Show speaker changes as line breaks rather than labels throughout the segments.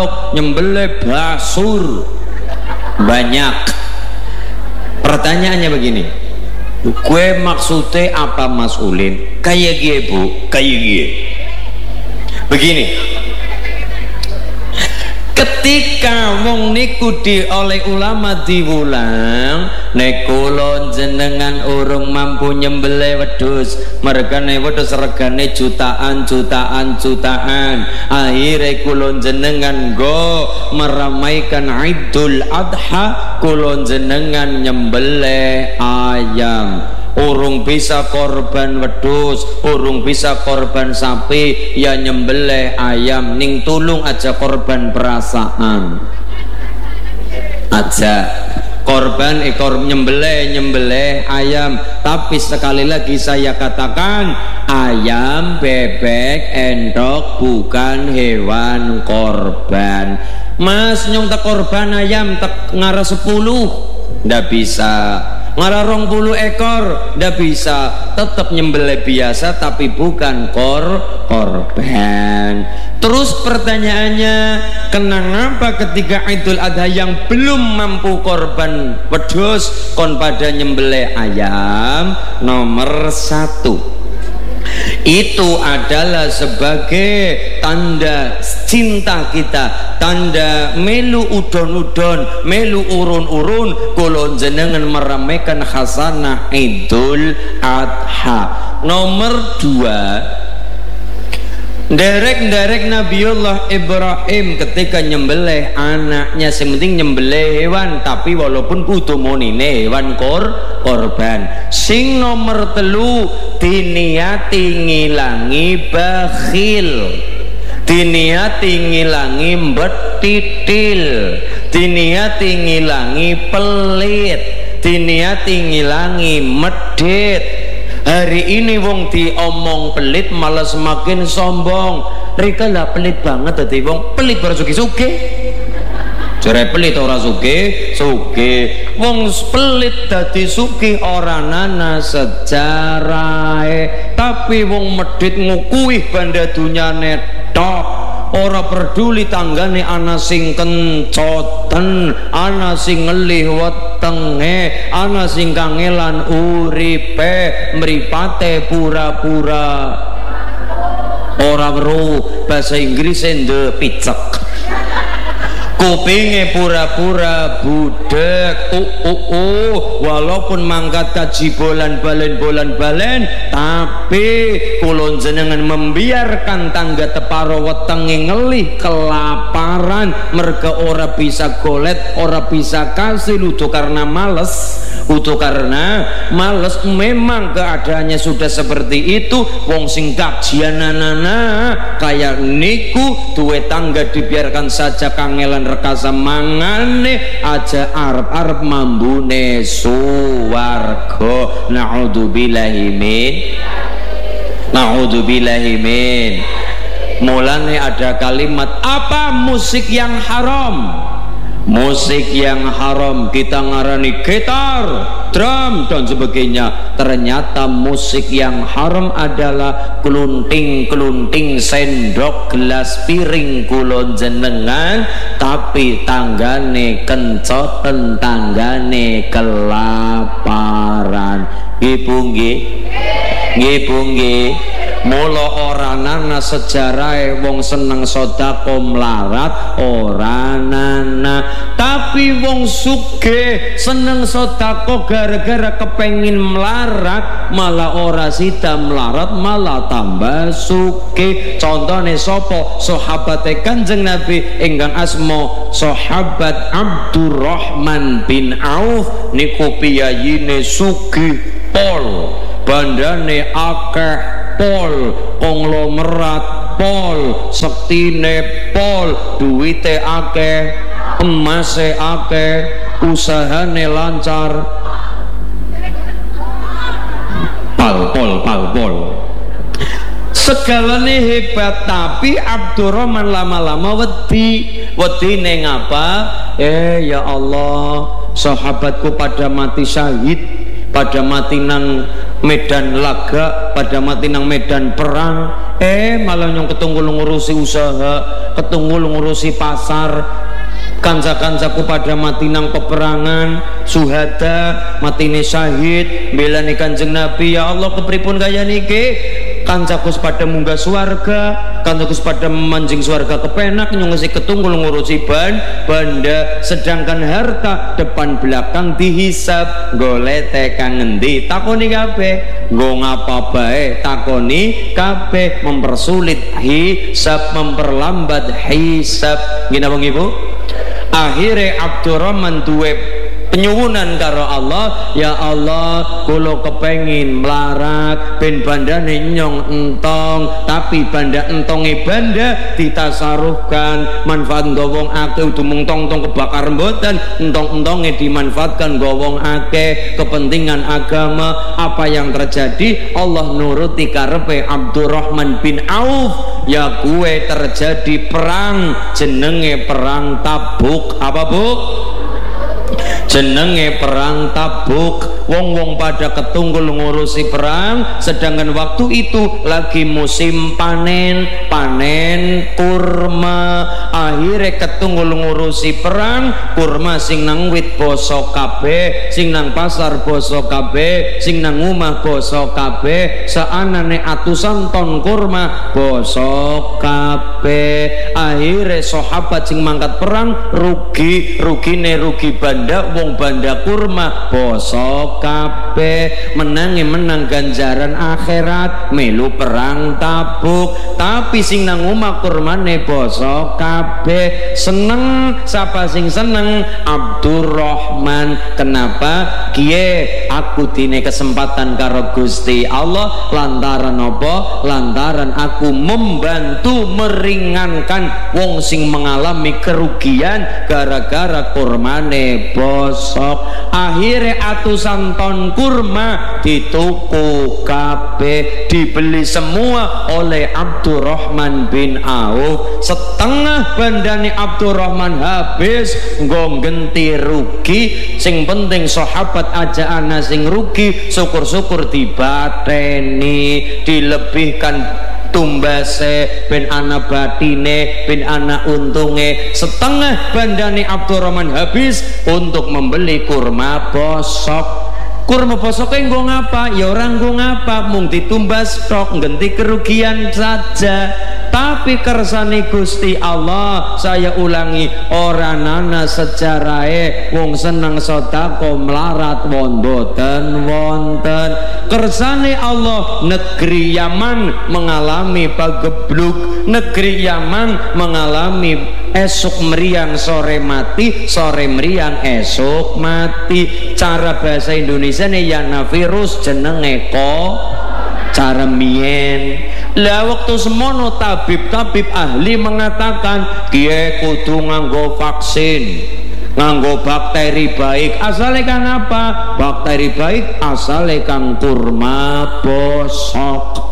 manuk, nyembelih basur. Banyak. Pertanyaannya begini, gue maksudnya apa Mas Ulin? Kayak gie Bu, kayak gie. Begini, ketika wong niku oleh ulama diulang, nek kula jenengan urung mampu nyembelih wedhus, mergane wedhus regane jutaan, akhire kula jenengan go meramaikan Idul Adha, kula jenengan nyembelih ayam. Urung bisa korban wedhus, urung bisa korban sapi, ya nyembelih ayam. Ning tulung aja korban perasaan aja, korban ekor nyembelih ayam. Tapi sekali lagi saya katakan, ayam, bebek, endok bukan hewan korban. Mas nyong tak korban ayam tak ngara 10 ndak bisa, ngara 20 ekor ndak bisa, tetap nyembelih biasa tapi bukan korban. Terus pertanyaannya, kenapa ketika Idul Adha yang belum mampu korban wedhus kon pada nyembelih ayam? Nomor 1, itu adalah sebagai tanda cinta kita, tanda melu udon-udon, melu urun-urun, kula jenengan meramaikan khasanah Idul Adha. Nomor 2, derek Nabiullah Ibrahim ketika nyembelih anaknya, sementing nyembelih hewan, tapi walaupun kudu monine hewan korban. Sing nomor 3, diniati ngilangi bakhil, diniati ngilangi mbetitil, diniati ngilangi pelit, diniati ngilangi medit. Hari ini wong diomong pelit malah semakin sombong. Rika lah pelit banget tadi wong pelit baru suge-suge. Jare pelit ora suge. Wong pelit dadi sugih ora nana sejarahe, tapi wong medit ngukuih banda dunyane tok. Ora peduli tanggane ana sing kencoten, ana sing ngelih wetenge, ana sing kangelan uripe, mripate pura-pura ora weruh, bahasa Inggris ende picek, kupinge pura-pura budek. Walaupun mangkat kaji bolan balen, tapi kula jenengan membiarkan tangga teparo wetenge ngelih kelaparan, merga ora bisa golet, ora bisa kasih, utuh karena males. Memang keadaannya sudah seperti itu. Wong sing kajiananana kayak niku duwe tangga dibiarkan saja kangelan rekasa mangane aja arep-arep mambune suwarga. Naudzubillahi min. Mulane ada kalimat apa? Musik yang haram. Musik yang haram kita ngarani gitar, drum dan sebagainya. Ternyata musik yang haram adalah kelunting-kelunting sendok gelas piring kula jenengan, tapi tanggane kencoten, tanggane kelaparan. Nggih Bu nggih. Mula ora nana sejarahe wong seneng sedekah melarat, ora nana. Tapi wong sugih seneng sedekah gara-gara kepengin melarat, malah ora sida melarat, malah tambah sugih. Contone sapa? Sahabate Kanjeng Nabi ingkang asma sahabat Abdurrahman bin Auf niku piyayine sugih pol, bandane akeh pol, konglomerat pol, sektine pol, duwite akeh, emase akeh, usahane lancar. Pal. Segalane hebat, tapi Abdurrahman lama-lama wedi ning apa? Ya Allah, sahabatku pada mati syahid, pada mati nang medan laga, pada mati nang medan perang, malah nyong ketunggul ngurusi usaha, ketunggul ngurusi pasar. Kanca-kancaku pada mati nang peperangan, suhada, matine syahid, belani Kanjeng Nabi. Ya Allah, kepripun kaya niki? Kancaku pada munggah swarga, kancaku pada manjing swarga kepenak, nyongsi ketunggul ngurusi banda, sedangkan harta depan belakang dihisab. Golek tekan ngendi? Takoni kabeh. Nggo ngapa bae? Takoni kabeh. Mempersulit hisab, memperlambat hisab. Gini apa Ibu? Akhirnya Abdurrahman duwe penyuwunan karo Allah, ya Allah, kula kepengin melarat ben bandane nyong entong, tapi banda entonge banda ditasarufkan, manfaat gowong akeh, dumung tong-tong kebakar mboten, entong-entonge dimanfaatkan gowong akeh, kepentingan agama. Apa yang terjadi? Allah nuruti karepe Abdurrahman bin Auf. Ya gue terjadi perang, jenenge perang Tabuk. Apa Bu? Jenenge perang Tabuk. Wong-wong pada ketunggul ngurusi perang, sedangkan waktu itu lagi musim panen kurma. Akhirnya ketunggul ngurusi perang, kurma sing nang wit bosok kabeh, sing nang pasar bosok kabeh, sing nang omah bosok kabeh, saanane atusan ton kurma bosok kabeh. Akhirnya sahabat sing mangkat perang rugine rugi banda, wong banda kurma bosok kabeh. Menang ganjaran akhirat, melu perang Tabuk, tapi sing nang omah kurmane bosok kabeh. Seneng, siapa sing seneng? Abdurrahman. Kenapa? Kiye aku dine kesempatan karo Gusti Allah, lantaran apa? Lantaran aku membantu meringankan wong sing mengalami kerugian gara-gara kurmane bosok. Akhirnya atusan ton kurma dituku kabeh, dibeli semua oleh Abdurrahman bin Auf. Setengah bandane Abdurrahman habis, nggo genti rugi. Sing penting sahabat aja ana sing rugi, syukur-syukur dibateni, dilebihkan tumbase ben ana batine, ben ana untunge. Setengah bandane Abdurrahman habis untuk membeli kurma bosok. Kurma bosoknya nggo ngapa? Ya orang nggo ngapa? Mung ditumbas stok, ganti kerugian saja. Tapi kersane Gusti Allah, saya ulangi, ora nana sejarahe wong seneng sedekah melarat wonten. Kersane Allah, negeri Yaman mengalami pagebluk, negeri Yaman mengalami esok meriang sore mati, sore meriang esok mati. Cara bahasa Indonesia nih yana virus jenenge cara mien. Lah waktu semono tabib ahli mengatakan kiye kudu nganggo vaksin, nganggo bakteri baik. Asale kan apa? Bakteri baik asale kang kurma bosok.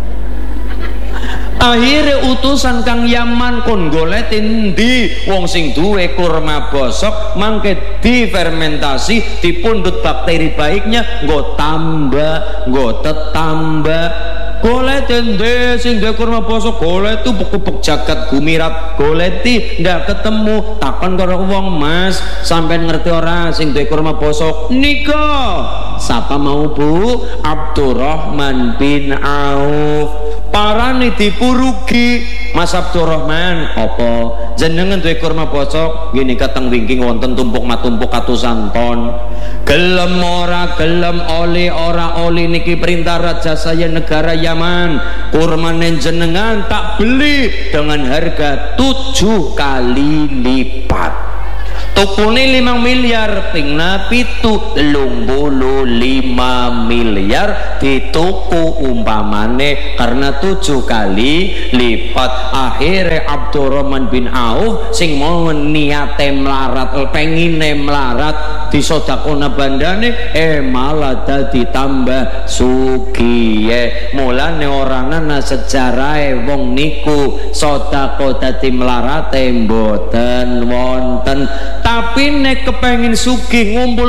Akhirnya utusan kang Yaman kon goletin di wong sing duwe kurma bosok, mangke difermentasi, dipundhut bakteri baiknya, nggo tambah, nggo tetambah. Goletin de sing duwe kurma bosok, golet tuh pekupek jagat gumirat, goleti ndak ketemu. Takon karo wong, Mas, sampean ngerti ora sing duwe kurma bosok? Nika sapa mau Bu? Abdurrahman bin Auf. Parane dipurugi, Mas Abdurrahman, apa jenengan duwe kurma bosok? Gini kateng wingking wonten tumpuk matumpuk atusan ton. Gelem ora gelem, oli ora oli, niki perintah raja saya negara Yaman. Kurmane jenengan tak beli dengan harga 7 kali lipat. Tukune 5 miliar, pingna pitu 35 miliar dituku umpamane karena 7 kali lipat. Akhirnya Abdurrahman bin Auf sing mau niate melarat, pengine melarat, disodakona bandane malah dadi tambah sugiye. Mulane orang ana sejarahe wong niku sedekah dadi melarate mboten wonten. Tapi nek kepengin sugih ngumpul